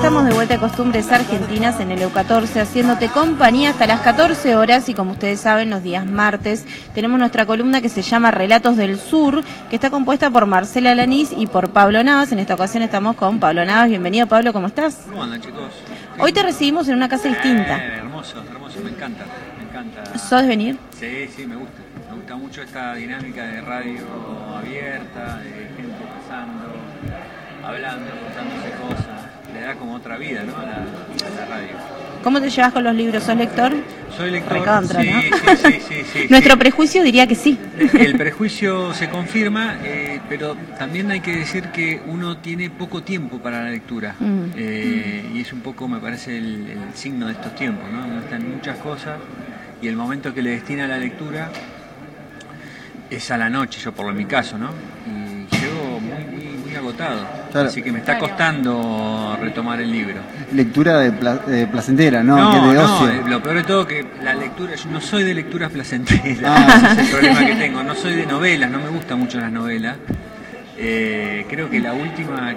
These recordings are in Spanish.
estamos de vuelta a Costumbres Argentinas en el EU14, haciéndote compañía hasta las 14 horas y como ustedes saben, los días martes tenemos nuestra columna que se llama Relatos del Sur, que está compuesta por Marcela Lanís y por Pablo Navas. En esta ocasión estamos con Pablo Navas. Bienvenido, Pablo, ¿cómo estás? ¿Cómo andan, chicos? Hoy te recibimos en una casa distinta. Hermoso, hermoso, me encanta. ¿Sos de venir? Sí, me gusta. Me gusta mucho esta dinámica de radio abierta, de gente pasando, hablando, contándose cosas. Le da como otra vida, ¿no? a la radio. ¿Cómo te llevas con los libros? ¿Sos lector? Soy lector. Recontra, sí, ¿no? sí. Nuestro prejuicio diría que sí. El prejuicio se confirma, pero también hay que decir que uno tiene poco tiempo para la lectura. Y es un poco, me parece, el signo de estos tiempos, ¿no? Uno está en muchas cosas y el momento que le destina a la lectura es a la noche, yo por lo en mi caso, ¿no? Y llego muy agotado. Claro. Así que me está costando retomar el libro. Lectura de placentera, ¿no? Que de ocio. Lo peor de todo que la lectura, yo no soy de lecturas placenteras, ese es el problema que tengo. No soy de novelas, no me gustan mucho las novelas. Creo que la última,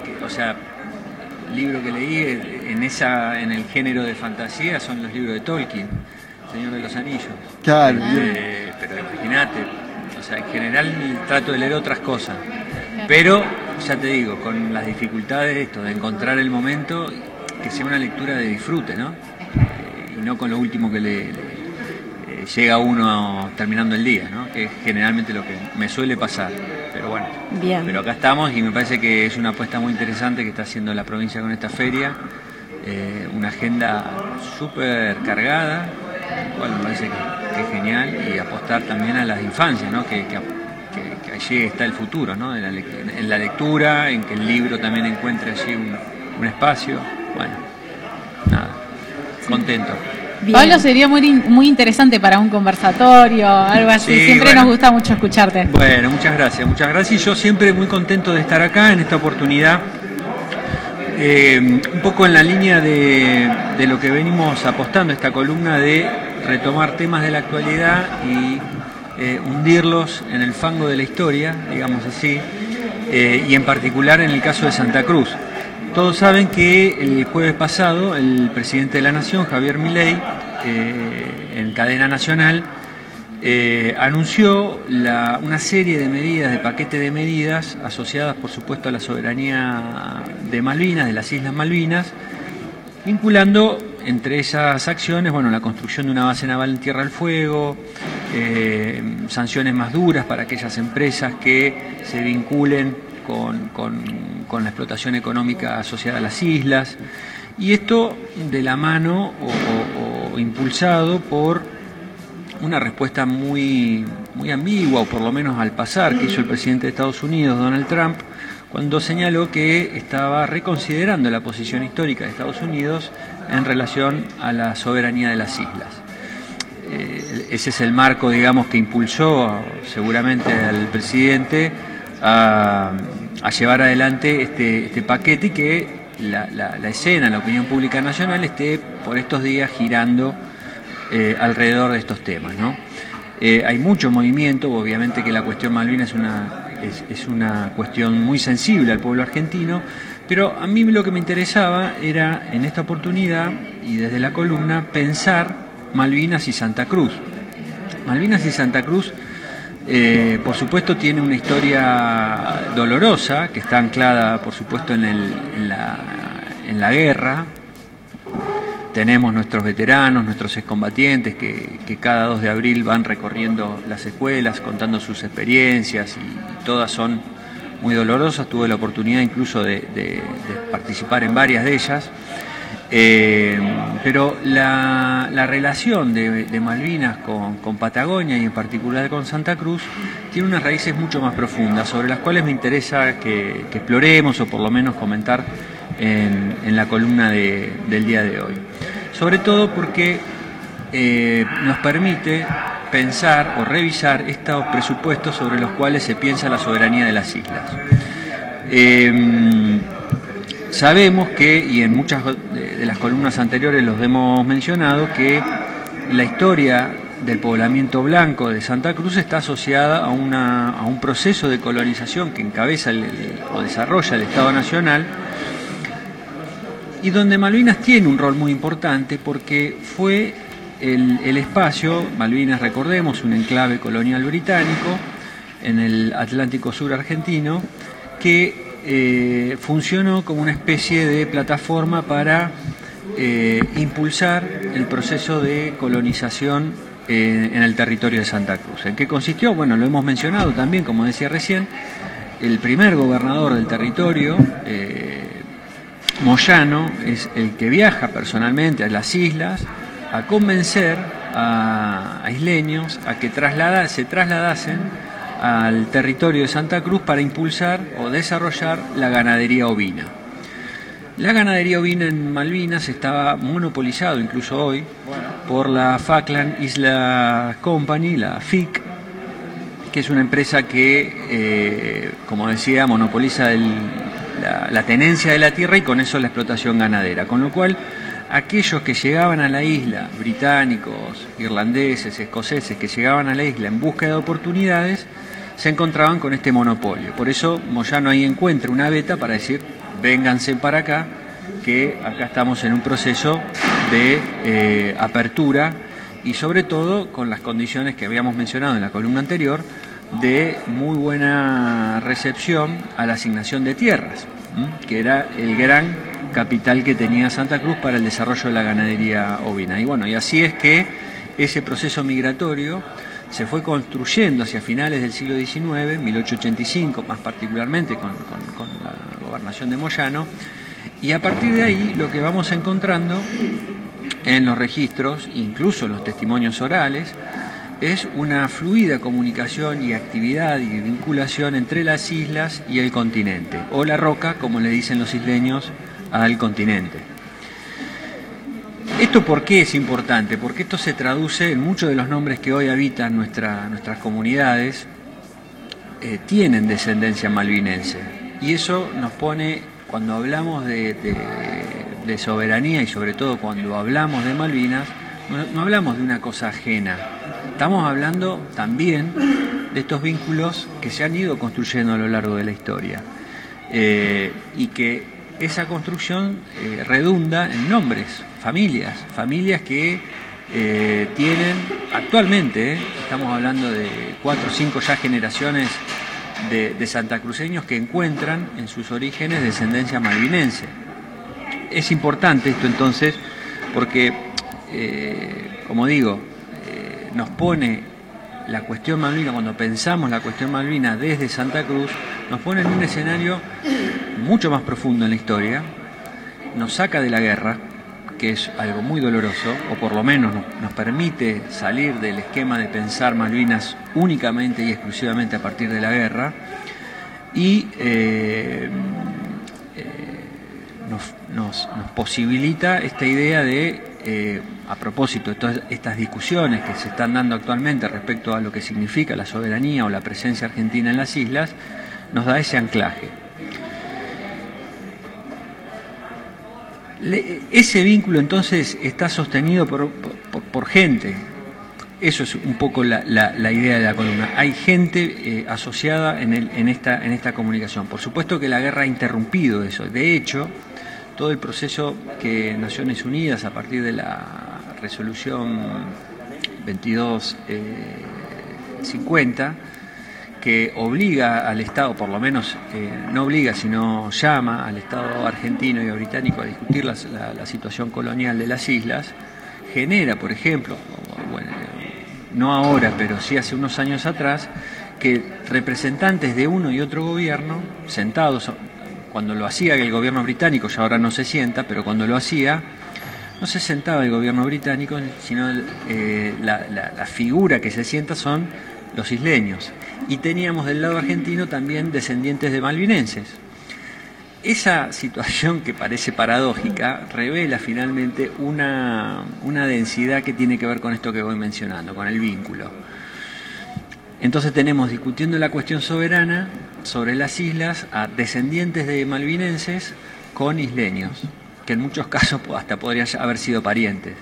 libro que leí en el género de fantasía son los libros de Tolkien, Señor de los Anillos. Claro. Pero imagínate, en general trato de leer otras cosas. Pero, ya te digo, con las dificultades de encontrar el momento, que sea una lectura de disfrute, ¿no? Y no con lo último que le llega a uno terminando el día, ¿no? Que es generalmente lo que me suele pasar. Pero bueno, bien. Pero acá estamos y me parece que es una apuesta muy interesante que está haciendo la provincia con esta feria. Una agenda súper cargada, cual me parece que es genial, y apostar también a las infancias, ¿no? Que allí está el futuro, ¿no? En la lectura, en que el libro también encuentre allí un espacio. Bueno, nada, contento. Bien. Pablo, sería muy interesante para un conversatorio, algo así. Sí, siempre nos gusta mucho escucharte. Bueno, muchas gracias. Y yo siempre muy contento de estar acá en esta oportunidad. Un poco en la línea de lo que venimos apostando, esta columna de retomar temas de la actualidad y hundirlos en el fango de la historia, digamos así, y en particular en el caso de Santa Cruz. Todos saben que el jueves pasado el presidente de la Nación, Javier Milei, en cadena nacional, anunció una serie de medidas, de paquete de medidas asociadas, por supuesto, a la soberanía de Malvinas, de las Islas Malvinas, vinculando entre esas acciones, la construcción de una base naval en Tierra del Fuego, sanciones más duras para aquellas empresas que se vinculen con la explotación económica asociada a las islas, y esto de la mano o impulsado por una respuesta muy ambigua, o por lo menos al pasar, que hizo el presidente de Estados Unidos, Donald Trump, cuando señaló que estaba reconsiderando la posición histórica de Estados Unidos en relación a la soberanía de las islas. Ese es el marco, digamos, que impulsó seguramente al presidente a llevar adelante este paquete, y que la escena, la opinión pública nacional esté por estos días girando alrededor de estos temas, ¿no? Hay mucho movimiento, obviamente que la cuestión Malvinas es una cuestión muy sensible al pueblo argentino, pero a mí lo que me interesaba era, en esta oportunidad y desde la columna, pensar Malvinas y Santa Cruz. Malvinas y Santa Cruz, por supuesto, tiene una historia dolorosa, que está anclada, por supuesto, en la guerra. Tenemos nuestros veteranos, nuestros excombatientes que cada 2 de abril van recorriendo las escuelas, contando sus experiencias, y todas son muy dolorosas. Tuve la oportunidad incluso de participar en varias de ellas. Pero la relación de Malvinas con Patagonia, y en particular con Santa Cruz, tiene unas raíces mucho más profundas, sobre las cuales me interesa que exploremos, o por lo menos comentar en la columna del día de hoy. Sobre todo porque nos permite pensar o revisar estos presupuestos sobre los cuales se piensa la soberanía de las islas. Sabemos que, y en muchas de las columnas anteriores los hemos mencionado, que la historia del poblamiento blanco de Santa Cruz está asociada a un proceso de colonización que encabeza o desarrolla el Estado Nacional, y donde Malvinas tiene un rol muy importante porque fue el espacio, Malvinas, recordemos, un enclave colonial británico en el Atlántico Sur argentino, que funcionó como una especie de plataforma para impulsar el proceso de colonización en el territorio de Santa Cruz. ¿En qué consistió? Bueno, lo hemos mencionado también, como decía recién, el primer gobernador del territorio, Moyano, es el que viaja personalmente a las islas a convencer a isleños a que se trasladasen al territorio de Santa Cruz para impulsar o desarrollar la ganadería ovina. La ganadería ovina en Malvinas estaba monopolizado incluso hoy por la Falkland Island Company, la FIC, que es una empresa que, como decía, monopoliza la tenencia de la tierra y con eso la explotación ganadera. Con lo cual, aquellos que llegaban a la isla, británicos, irlandeses, escoceses, que llegaban a la isla en busca de oportunidades, se encontraban con este monopolio. Por eso Moyano ahí encuentra una veta para decir, vénganse para acá, que acá estamos en un proceso de apertura y sobre todo con las condiciones que habíamos mencionado en la columna anterior de muy buena recepción a la asignación de tierras, que era el gran capital que tenía Santa Cruz para el desarrollo de la ganadería ovina. Y bueno, y así es que ese proceso migratorio se fue construyendo hacia finales del siglo XIX, 1885 más particularmente con la gobernación de Moyano, y a partir de ahí lo que vamos encontrando en los registros, incluso en los testimonios orales, es una fluida comunicación y actividad y vinculación entre las islas y el continente, o la roca, como le dicen los isleños al continente. ¿Esto por qué es importante? Porque esto se traduce en muchos de los nombres que hoy habitan nuestras comunidades, tienen descendencia malvinense. Y eso nos pone, cuando hablamos de soberanía y sobre todo cuando hablamos de Malvinas, no hablamos de una cosa ajena. Estamos hablando también de estos vínculos que se han ido construyendo a lo largo de la historia. Y que esa construcción redunda en nombres, familias que tienen actualmente, estamos hablando de 4 o 5 ya generaciones de santacruceños que encuentran en sus orígenes descendencia malvinense. Es importante esto entonces porque, como digo, nos pone la cuestión malvina, cuando pensamos la cuestión malvina desde Santa Cruz, nos pone en un escenario mucho más profundo en la historia, nos saca de la guerra, que es algo muy doloroso, o por lo menos nos permite salir del esquema de pensar Malvinas únicamente y exclusivamente a partir de la guerra, y nos posibilita esta idea de, a propósito de estas discusiones que se están dando actualmente respecto a lo que significa la soberanía o la presencia argentina en las islas, nos da ese anclaje. Ese vínculo entonces está sostenido por gente. Eso es un poco la idea de la columna. Hay gente asociada en esta comunicación. Por supuesto que la guerra ha interrumpido eso. De hecho, todo el proceso que Naciones Unidas, a partir de la resolución 2250, que obliga al Estado, por lo menos no obliga, sino llama al Estado argentino y británico a discutir la situación colonial de las islas, genera, por ejemplo, bueno, no ahora, pero sí hace unos años atrás, que representantes de uno y otro gobierno, sentados, cuando lo hacía el gobierno británico, ya ahora no se sienta, pero cuando lo hacía, no se sentaba el gobierno británico, sino la figura que se sienta son los isleños. Y teníamos del lado argentino también descendientes de malvinenses. Esa situación que parece paradójica revela finalmente una densidad que tiene que ver con esto que voy mencionando, con el vínculo. Entonces tenemos discutiendo la cuestión soberana sobre las islas a descendientes de malvinenses con isleños, que en muchos casos hasta podrían haber sido parientes,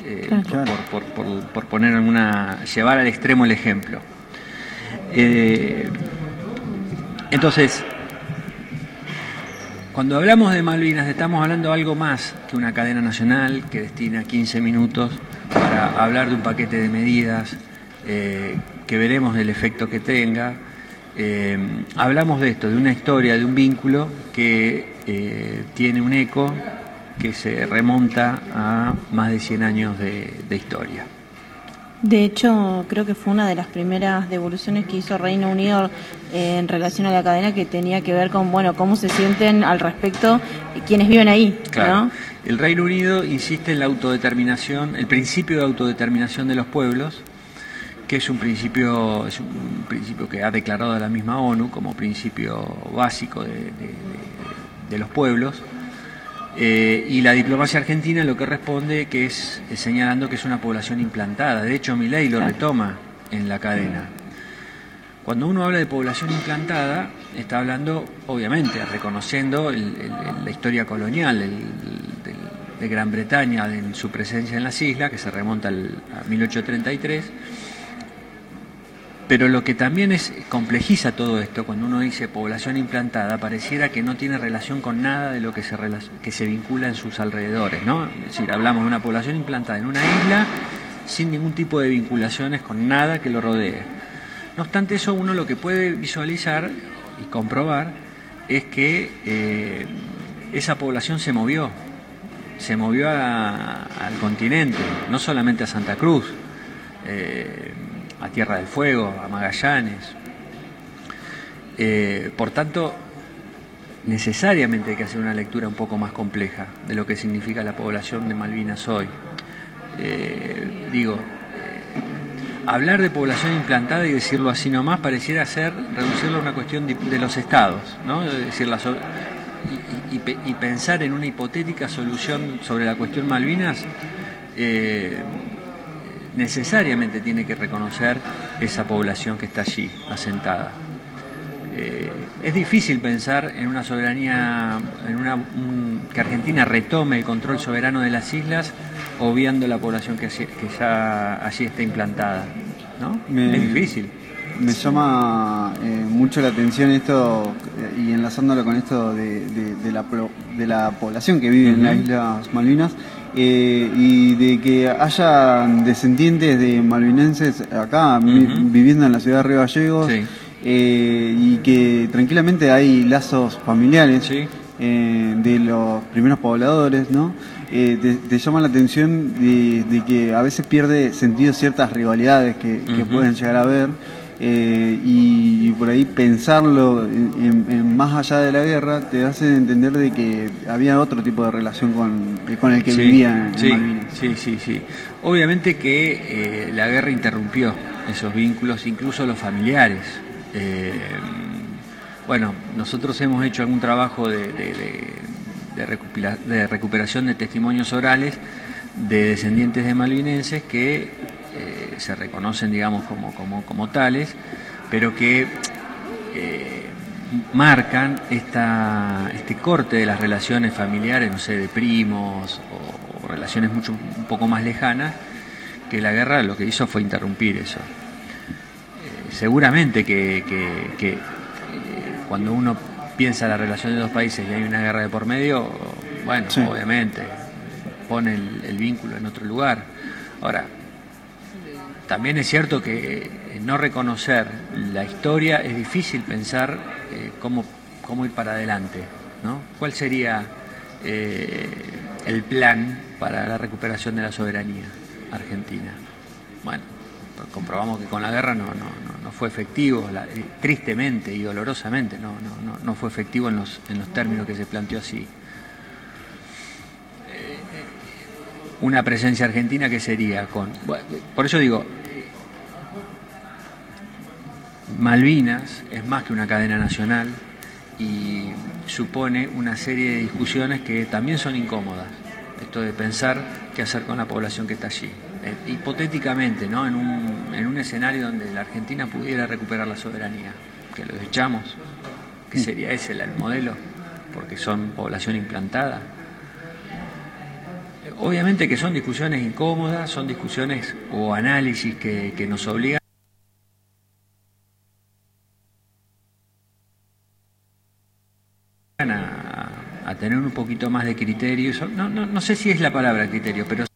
por poner llevar al extremo el ejemplo. Entonces, Cuando hablamos de Malvinas estamos hablando de algo más que una cadena nacional que destina 15 minutos para hablar de un paquete de medidas que veremos el efecto que tenga. Hablamos de esto, de una historia, de un vínculo que tiene un eco que se remonta a más de 100 años de historia. De hecho, creo que fue una de las primeras devoluciones que hizo Reino Unido en relación a la cadena, que tenía que ver con, bueno, cómo se sienten al respecto quienes viven ahí, claro, ¿no? El Reino Unido insiste en la autodeterminación, el principio de autodeterminación de los pueblos, que es un principio que ha declarado la misma ONU como principio básico de los pueblos. Y la diplomacia argentina lo que responde que es señalando que es una población implantada. De hecho, Milei lo retoma en la cadena. Cuando uno habla de población implantada, está hablando, obviamente, reconociendo la historia colonial de Gran Bretaña en su presencia en las islas, que se remonta a 1833. Pero lo que también complejiza todo esto, cuando uno dice población implantada, pareciera que no tiene relación con nada de lo que se vincula en sus alrededores, ¿no? Es decir, hablamos de una población implantada en una isla sin ningún tipo de vinculaciones con nada que lo rodee. No obstante eso, uno lo que puede visualizar y comprobar es que esa población se movió al continente, no solamente a Santa Cruz, a Tierra del Fuego, a Magallanes. Por tanto, necesariamente hay que hacer una lectura un poco más compleja de lo que significa la población de Malvinas hoy. Hablar de población implantada y decirlo así nomás pareciera ser reducirlo a una cuestión de los estados, ¿no? Es decir, y pensar en una hipotética solución sobre la cuestión Malvinas necesariamente tiene que reconocer esa población que está allí, asentada. Es difícil pensar en una soberanía, que Argentina retome el control soberano de las islas, obviando la población que ya allí está implantada, ¿no? Es difícil. Me llama mucho la atención esto, y enlazándolo con esto de la población que vive en las Islas Malvinas, y de que haya descendientes de malvinenses acá viviendo en la ciudad de Río Gallegos, sí. Y que tranquilamente hay lazos familiares, sí, de los primeros pobladores, ¿no? Te llama la atención de que a veces pierde sentido ciertas rivalidades que pueden llegar a haber. Y por ahí pensarlo en más allá de la guerra te hace entender de que había otro tipo de relación con el que vivía en Malvinas. Sí. Obviamente que la guerra interrumpió esos vínculos, incluso los familiares. Bueno, nosotros hemos hecho algún trabajo de recuperación de testimonios orales de descendientes de malvinenses que se reconocen, digamos, como tales, pero que marcan este corte de las relaciones familiares, no sé, de primos o relaciones un poco más lejanas, que la guerra lo que hizo fue interrumpir eso. Seguramente que cuando uno piensa la relación de dos países y hay una guerra de por medio, bueno, sí, obviamente pone el vínculo en otro lugar. Ahora, también es cierto que no reconocer la historia es difícil pensar cómo ir para adelante, ¿no? ¿Cuál sería el plan para la recuperación de la soberanía argentina? Bueno, comprobamos que con la guerra no fue efectivo, tristemente y dolorosamente no fue efectivo en los términos que se planteó así. Una presencia argentina que sería por eso digo, Malvinas es más que una cadena nacional y supone una serie de discusiones que también son incómodas. Esto de pensar qué hacer con la población que está allí. Hipotéticamente, ¿no? En un escenario donde la Argentina pudiera recuperar la soberanía, que lo echamos, que sería ese el modelo, porque son población implantada. Obviamente que son discusiones incómodas, son discusiones o análisis que nos obligan poquito más de criterio. No sé si es la palabra criterio, pero